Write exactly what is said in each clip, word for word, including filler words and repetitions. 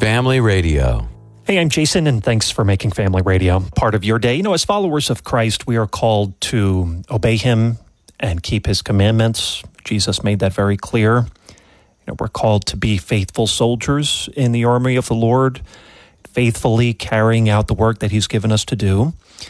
Family Radio. Hey, I'm Jason, and thanks for making Family Radio part of your day. You know, as followers of Christ, we are called to obey Him and keep His commandments. Jesus made that very clear. You know, we're called to be faithful soldiers in the army of the Lord, faithfully carrying out the work that He's given us to do.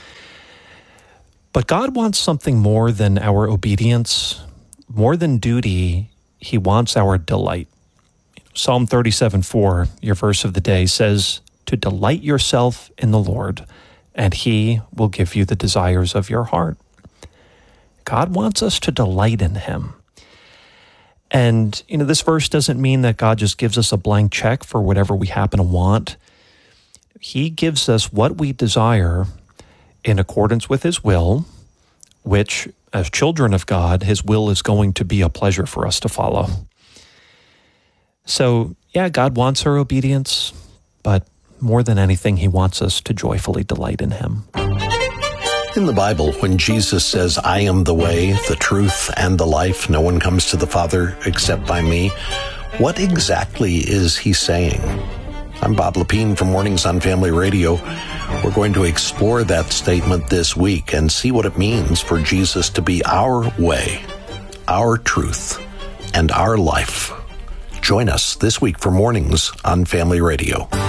But God wants something more than our obedience, more than duty. He wants our delight. Psalm thirty-seven four, your verse of the day, says, to delight yourself in the Lord, and He will give you the desires of your heart. God wants us to delight in Him. And, you know, this verse doesn't mean that God just gives us a blank check for whatever we happen to want. He gives us what we desire in accordance with His will, which, as children of God, His will is going to be a pleasure for us to follow. So, yeah, God wants our obedience, but more than anything, He wants us to joyfully delight in Him. In the Bible, when Jesus says, I am the way, the truth, and the life, no one comes to the Father except by me, what exactly is He saying? I'm Bob Lepine from Mornings on Family Radio. We're going to explore that statement this week and see what it means for Jesus to be our way, our truth, and our life. Join us this week for Mornings on Family Radio.